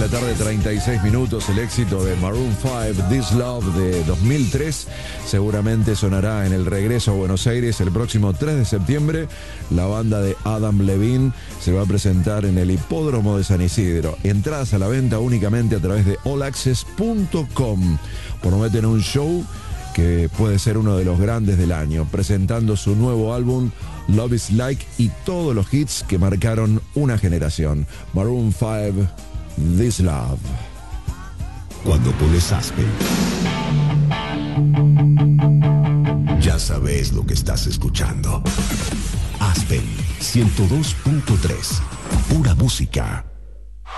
la tarde, 36 minutos. El éxito de Maroon 5, This Love, de 2003, seguramente sonará en el regreso a Buenos Aires el próximo 3 de septiembre. La banda de Adam Levine se va a presentar en el Hipódromo de San Isidro. Entradas a la venta únicamente a través de allaccess.com. Prometen un show que puede ser uno de los grandes del año, presentando su nuevo álbum Love is Like y todos los hits que marcaron una generación. Maroon 5, This Love. Cuando pones Aspen, ya sabes lo que estás escuchando. Aspen 102.3, pura música.